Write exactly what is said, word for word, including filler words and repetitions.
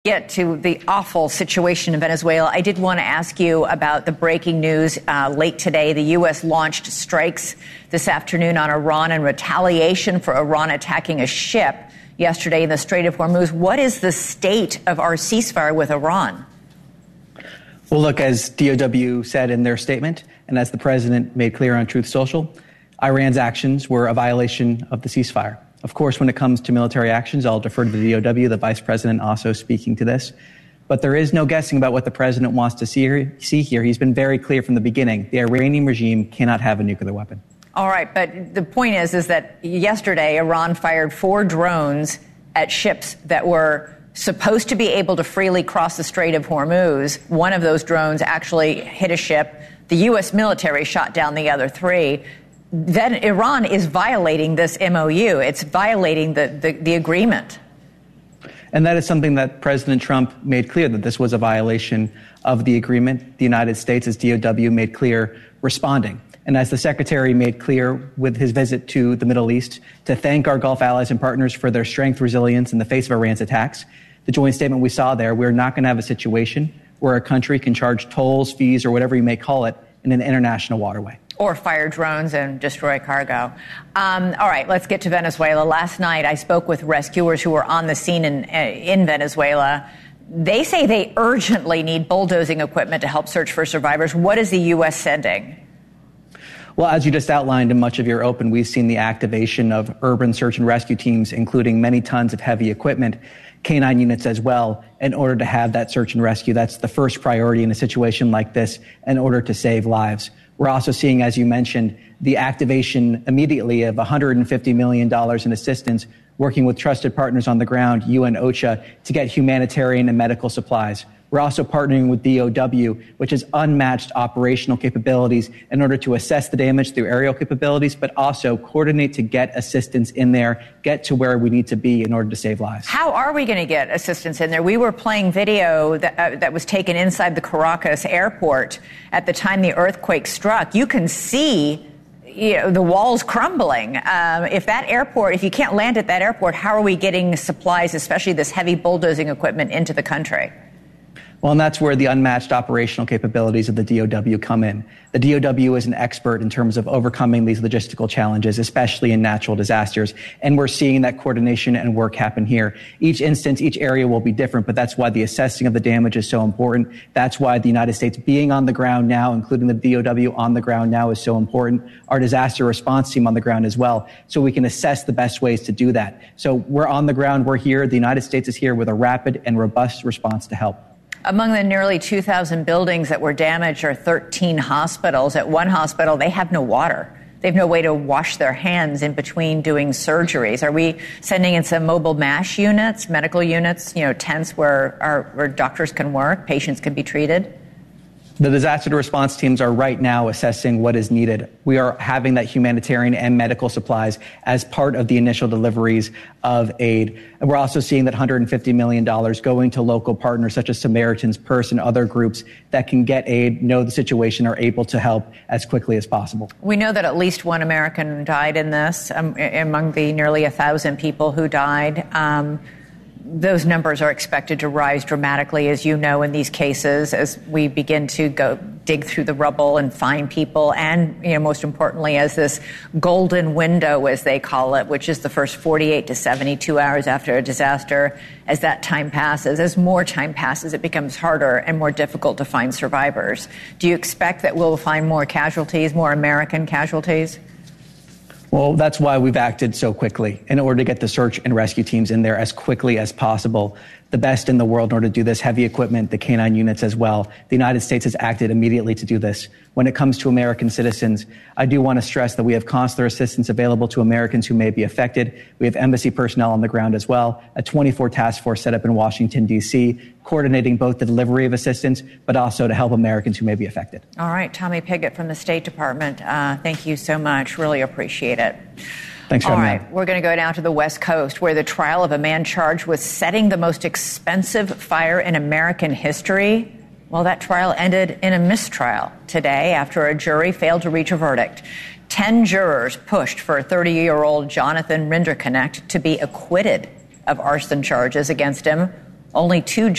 Get to the awful situation in Venezuela, I did want to ask you about the breaking news uh, late today. The U S launched strikes this afternoon on Iran in retaliation for Iran attacking a ship yesterday in the Strait of Hormuz. What is the state of our ceasefire with Iran? Well, look, as D O W said in their statement, and as the president made clear on Truth Social, Iran's actions were a violation of the ceasefire. Of course, when it comes to military actions, I'll defer to the D O W, the vice president also speaking to this. But there is no guessing about what the president wants to see here. See here. He's been very clear from the beginning. The Iranian regime cannot have a nuclear weapon. All right. But the point is, is that yesterday, Iran fired four drones at ships that were supposed to be able to freely cross the Strait of Hormuz. One of those drones actually hit a ship. The U S military shot down the other three. Then Iran is violating this M O U. It's violating the, the, the agreement. And that is something that President Trump made clear, that this was a violation of the agreement. The United States, as D O W made clear, responding. And as the Secretary made clear with his visit to the Middle East, to thank our Gulf allies and partners for their strength, resilience in the face of Iran's attacks. The joint statement we saw there, we're not going to have a situation where a country can charge tolls, fees, or whatever you may call it in an international waterway. Or fire drones and destroy cargo. Um, all right, let's get to Venezuela. Last night, I spoke with rescuers who were on the scene in, in Venezuela. They say they urgently need bulldozing equipment to help search for survivors. What is the U S sending? Well, as you just outlined in much of your open, we've seen the activation of urban search and rescue teams, including many tons of heavy equipment, canine units as well, in order to have that search and rescue. That's the first priority in a situation like this in order to save lives. We're also seeing, as you mentioned, the activation immediately of one hundred fifty million dollars in assistance, working with trusted partners on the ground, U N OCHA, to get humanitarian and medical supplies. We're also partnering with D O W, which has unmatched operational capabilities in order to assess the damage through aerial capabilities, but also coordinate to get assistance in there, get to where we need to be in order to save lives. How are we going to get assistance in there? We were playing video that, uh, that was taken inside the Caracas airport at the time the earthquake struck. You can see you know, the walls crumbling. Um, if that airport, if you can't land at that airport, how are we getting supplies, especially this heavy bulldozing equipment, into the country? Well, and that's where the unmatched operational capabilities of the D O W come in. The D O W is an expert in terms of overcoming these logistical challenges, especially in natural disasters. And we're seeing that coordination and work happen here. Each instance, each area will be different, but that's why the assessing of the damage is so important. That's why the United States being on the ground now, including the D O W on the ground now, is so important. Our disaster response team on the ground as well, so we can assess the best ways to do that. So we're on the ground, we're here. The United States is here with a rapid and robust response to help. Among the nearly two thousand buildings that were damaged are thirteen hospitals. At one hospital, they have no water. They have no way to wash their hands in between doing surgeries. Are we sending in some mobile MASH units, medical units, you know, tents where our where doctors can work, patients can be treated? The disaster response teams are right now assessing what is needed. We are having that humanitarian and medical supplies as part of the initial deliveries of aid. And we're also seeing that one hundred fifty million dollars going to local partners such as Samaritan's Purse and other groups that can get aid, know the situation, are able to help as quickly as possible. We know that at least one American died in this, um, among the nearly one thousand people who died. Um, Those numbers are expected to rise dramatically, as you know, in these cases, as we begin to go dig through the rubble and find people. And, you know, most importantly, as this golden window, as they call it, which is the first forty-eight to seventy-two hours after a disaster, as that time passes, as more time passes, it becomes harder and more difficult to find survivors. Do you expect that we'll find more casualties, more American casualties? Well, that's why we've acted so quickly in order to get the search and rescue teams in there as quickly as possible. The best in the world in order to do this, heavy equipment, the canine units as well. The United States has acted immediately to do this. When it comes to American citizens, I do want to stress that we have consular assistance available to Americans who may be affected. We have embassy personnel on the ground as well, a twenty-four task force set up in Washington, D C, coordinating both the delivery of assistance, but also to help Americans who may be affected. All right, Tommy Pigott from the State Department, uh, thank you so much. Really appreciate it. Thanks for All having me. right, we're going to go down to the West Coast, where the trial of a man charged with setting the most expensive fire in American history, well, that trial ended in a mistrial today after a jury failed to reach a verdict. Ten jurors pushed for thirty-year-old Jonathan Rinderknecht to be acquitted of arson charges against him. only two